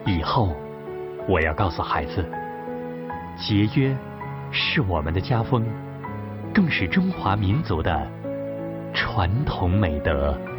以后，我要告诉孩子，节约是我们的家风，更是中华民族的传统美德。